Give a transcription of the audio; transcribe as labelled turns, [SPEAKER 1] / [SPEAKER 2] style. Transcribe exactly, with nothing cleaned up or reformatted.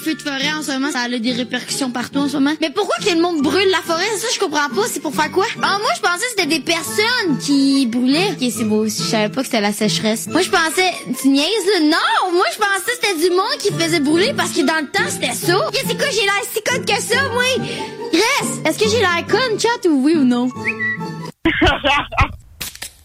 [SPEAKER 1] feux de forêt en ce moment, ça a des répercussions partout en ce moment. Mais pourquoi que le monde brûle la forêt? Ça, je comprends pas. C'est pour faire quoi? Ah, moi, je pensais que c'était des personnes qui brûlaient. Ok, c'est beau. Je savais pas que c'était la sécheresse. Moi, je pensais... Tu niaises, là? Non! Moi, je pensais que c'était du monde qui faisait brûler parce que dans le temps, c'était ça. Ok, c'est quoi? J'ai l'air si conne que ça, moi? Reste! Est-ce que j'ai l'air conne, chat, ou oui ou non?